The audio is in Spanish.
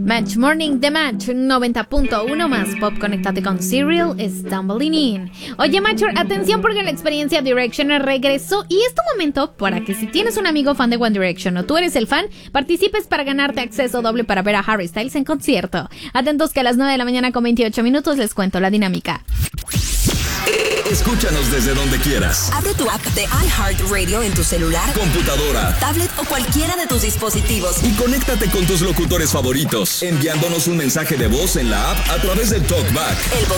Match Morning The Match 90.1 más pop. Conéctate con Serial Stumbling In. Oye, Matcher, atención porque la experiencia Direction regresó y es tu momento para que si tienes un amigo fan de One Direction o tú eres el fan, participes para ganarte acceso doble para ver a Harry Styles en concierto. Atentos que a las 9 de la mañana con 28 minutos les cuento la dinámica. Escúchanos desde donde quieras. Abre tu app de iHeartRadio en tu celular, computadora, tablet o cualquiera de tus dispositivos. Y conéctate con tus locutores favoritos, enviándonos un mensaje de voz en la app a través del TalkBack. El